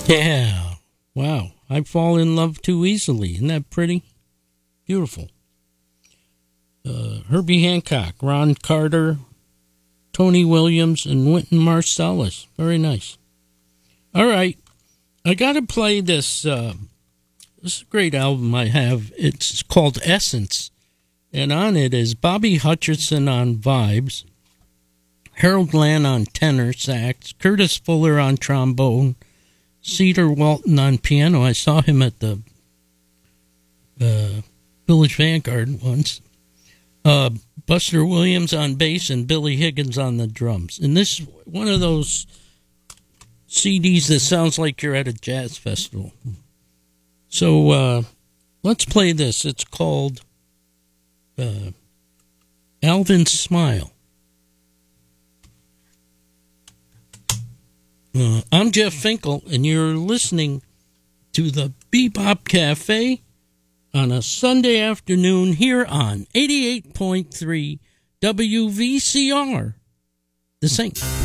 Yeah. Wow. I fall in love too easily. Isn't that pretty? Beautiful. Herbie Hancock, Ron Carter, Tony Williams, and Wynton Marsalis. Very nice. All right. I got to play this. This is a great album I have. It's called Essence. And on it is Bobby Hutcherson on vibes, Harold Land on tenor sax, Curtis Fuller on trombone, Cedar Walton on piano. I saw him at the Village Vanguard once. Buster Williams on bass and Billy Higgins on the drums. And this is one of those CDs that sounds like you're at a jazz festival. So let's play this. It's called Alvin's Smile. I'm Jeff Finkel, and you're listening to the Bebop Cafe on a Sunday afternoon here on 88.3 WVCR, The Saint.